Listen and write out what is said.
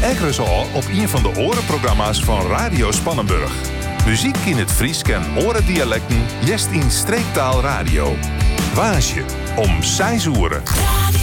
Ekkeres al op een van de orenprogramma's van Radio Spannenburg. Muziek in het Fries en orendialecten, jest in streektaal radio. Waasje om 6 uur.